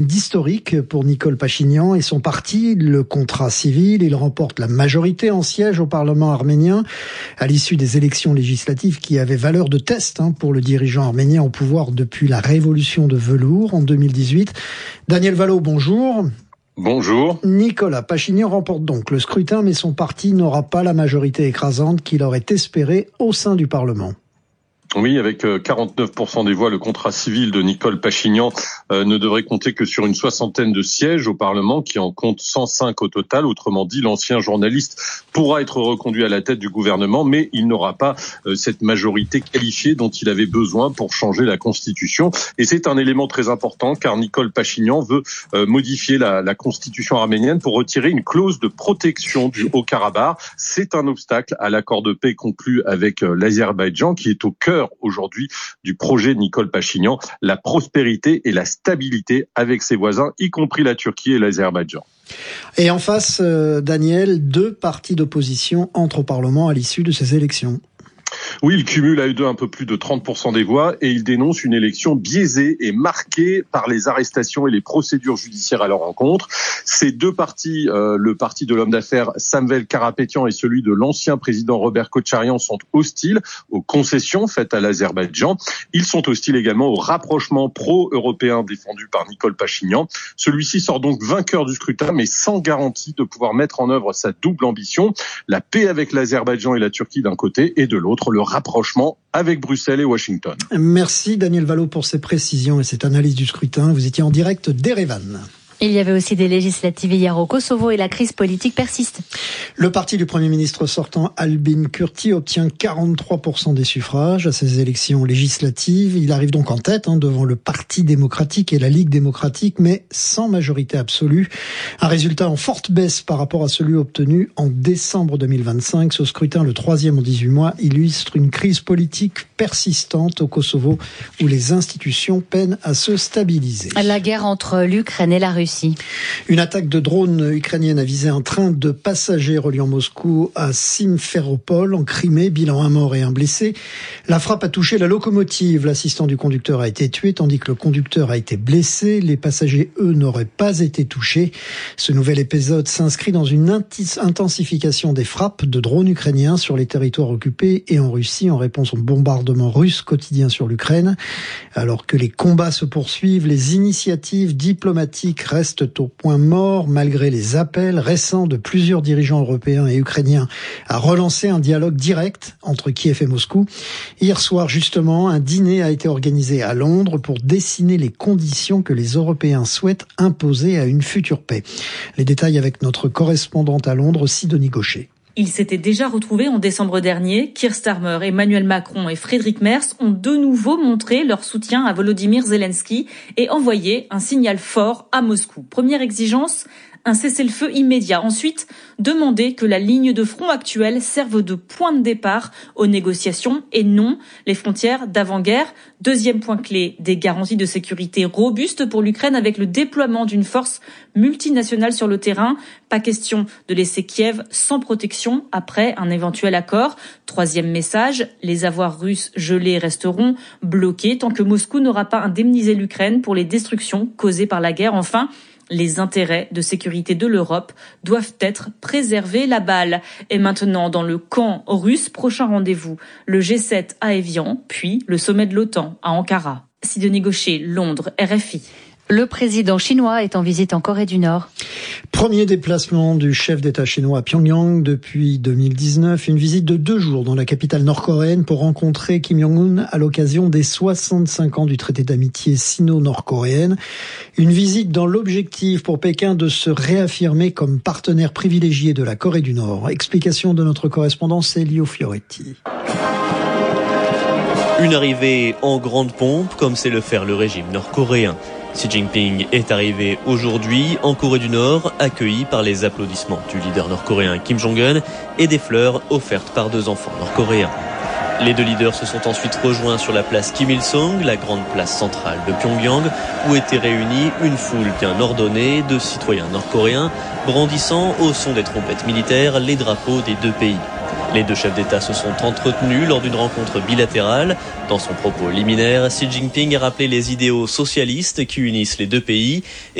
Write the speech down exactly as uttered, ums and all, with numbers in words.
D'historique pour Nicole Pachinian et son parti, le contrat civil. Il remporte la majorité en sièges au Parlement arménien à l'issue des élections législatives qui avaient valeur de test hein, pour le dirigeant arménien au pouvoir depuis la révolution de velours en deux mille dix-huit. Daniel Valo, bonjour. Bonjour. Nicolas Pachinian remporte donc le scrutin, mais son parti n'aura pas la majorité écrasante qu'il aurait espérée au sein du Parlement. Oui, avec quarante-neuf pour cent des voix, le contrat civil de Nicole Pachinian euh, ne devrait compter que sur une soixantaine de sièges au Parlement, qui en compte cent cinq au total. Autrement dit, l'ancien journaliste pourra être reconduit à la tête du gouvernement, mais il n'aura pas euh, cette majorité qualifiée dont il avait besoin pour changer la Constitution. Et c'est un élément très important, car Nicole Pachinian veut euh, modifier la, la Constitution arménienne pour retirer une clause de protection du Haut-Karabakh. C'est un obstacle à l'accord de paix conclu avec euh, l'Azerbaïdjan, qui est au cœur aujourd'hui du projet de Nicole Pachinian, la prospérité et la stabilité avec ses voisins, y compris la Turquie et l'Azerbaïdjan. Et en face, euh, Daniel, deux partis d'opposition entrent au Parlement à l'issue de ces élections. Oui, il cumule à eux deux un peu plus de trente pour cent des voix et il dénonce une élection biaisée et marquée par les arrestations et les procédures judiciaires à leur encontre. Ces deux partis, euh, le parti de l'homme d'affaires Samvel Karapetyan et celui de l'ancien président Robert Kocharyan, sont hostiles aux concessions faites à l'Azerbaïdjan. Ils sont hostiles également au rapprochement pro-européen défendu par Nicole Pachinian. Celui-ci sort donc vainqueur du scrutin, mais sans garantie de pouvoir mettre en œuvre sa double ambition, la paix avec l'Azerbaïdjan et la Turquie d'un côté, et de l'autre, le rapprochement avec Bruxelles et Washington. Merci Daniel Valo pour ces précisions et cette analyse du scrutin. Vous étiez en direct d'Erevan. Il y avait aussi des législatives hier au Kosovo et la crise politique persiste. Le parti du Premier ministre sortant, Albin Kurti, obtient quarante-trois pour cent des suffrages à ces élections législatives. Il arrive donc en tête hein, devant le Parti démocratique et la Ligue démocratique, mais sans majorité absolue. Un résultat en forte baisse par rapport à celui obtenu en décembre deux mille vingt-cinq. Ce scrutin, le troisième en dix-huit mois, illustre une crise politique persistante au Kosovo où les institutions peinent à se stabiliser. La guerre entre l'Ukraine et la Russie. Une attaque de drone ukrainienne a visé un train de passagers reliant Moscou à Simferopol en Crimée. Bilan un mort et un blessé. La frappe a touché la locomotive. L'assistant du conducteur a été tué tandis que le conducteur a été blessé. Les passagers, eux, n'auraient pas été touchés. Ce nouvel épisode s'inscrit dans une intensification des frappes de drones ukrainiens sur les territoires occupés et en Russie en réponse au bombardement russe quotidien sur l'Ukraine. Alors que les combats se poursuivent, les initiatives diplomatiques restent restent au point mort malgré les appels récents de plusieurs dirigeants européens et ukrainiens à relancer un dialogue direct entre Kiev et Moscou. Hier soir, justement, un dîner a été organisé à Londres pour dessiner les conditions que les Européens souhaitent imposer à une future paix. Les détails avec notre correspondante à Londres, Sidonie Gaucher. Ils s'étaient déjà retrouvés en décembre dernier. Keir Starmer, Emmanuel Macron et Friedrich Merz ont de nouveau montré leur soutien à Volodymyr Zelensky et envoyé un signal fort à Moscou. Première exigence, un cessez-le-feu immédiat. Ensuite, demander que la ligne de front actuelle serve de point de départ aux négociations et non les frontières d'avant-guerre. Deuxième point clé, des garanties de sécurité robustes pour l'Ukraine avec le déploiement d'une force multinationale sur le terrain. Pas question de laisser Kiev sans protection après un éventuel accord. Troisième message, les avoirs russes gelés resteront bloqués tant que Moscou n'aura pas indemnisé l'Ukraine pour les destructions causées par la guerre. Enfin, les intérêts de sécurité de l'Europe doivent être préservés. La balle est maintenant dans le camp russe. Prochain rendez-vous, le G sept à Évian, puis le sommet de l'OTAN à Ankara. Sidonie Gaucher, Londres, R F I. Le président chinois est en visite en Corée du Nord. Premier déplacement du chef d'État chinois à Pyongyang depuis deux mille dix-neuf. Une visite de deux jours dans la capitale nord-coréenne pour rencontrer Kim Jong-un à l'occasion des soixante-cinq ans du traité d'amitié sino-nord-coréenne. Une visite dans l'objectif pour Pékin de se réaffirmer comme partenaire privilégié de la Corée du Nord. Explication de notre correspondant Elio Fioretti. Une arrivée en grande pompe, comme sait le faire le régime nord-coréen. Xi Jinping est arrivé aujourd'hui en Corée du Nord, accueilli par les applaudissements du leader nord-coréen Kim Jong-un et des fleurs offertes par deux enfants nord-coréens. Les deux leaders se sont ensuite rejoints sur la place Kim Il-sung, la grande place centrale de Pyongyang, où était réunie une foule bien ordonnée de citoyens nord-coréens, brandissant au son des trompettes militaires les drapeaux des deux pays. Les deux chefs d'État se sont entretenus lors d'une rencontre bilatérale. Dans son propos liminaire, Xi Jinping a rappelé les idéaux socialistes qui unissent les deux pays